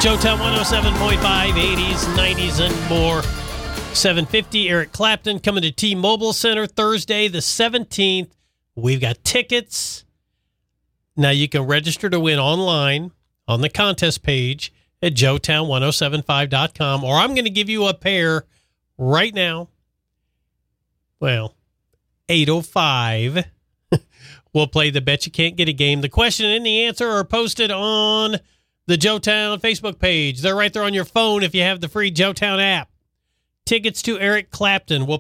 Joetown 107.5, 80s, 90s, and more. 750, Eric Clapton coming to T-Mobile Center Thursday the 17th. We've got tickets. Now you can register to win online on the contest page at joetown1075.com, or I'm going to give you a pair right now. Well, 8:05. We'll play the Bet You Can't Get a game. The question and the answer are posted on the Joetown Facebook page. They're right there on your phone if you have the free Joetown app. Tickets to Eric Clapton. We'll